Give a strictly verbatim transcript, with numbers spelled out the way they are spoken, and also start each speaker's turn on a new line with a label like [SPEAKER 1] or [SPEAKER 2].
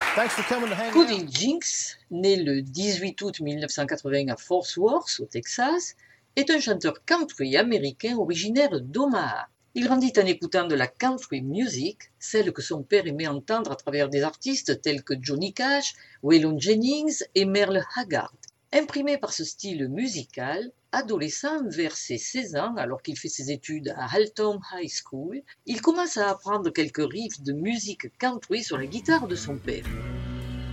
[SPEAKER 1] Thanks for coming to hang
[SPEAKER 2] Cody
[SPEAKER 1] out.
[SPEAKER 2] Jinks, né le dix-huit août mille neuf cent quatre-vingts à Fort Worth, au Texas, est un chanteur country américain originaire d'Omaha. Il grandit en écoutant de la country music, celle que son père aimait entendre à travers des artistes tels que Johnny Cash, Waylon Jennings et Merle Haggard. Imprimé par ce style musical, adolescent vers ses seize ans, alors qu'il fait ses études à Haltom High School, il commence à apprendre quelques riffs de musique country sur la guitare de son père.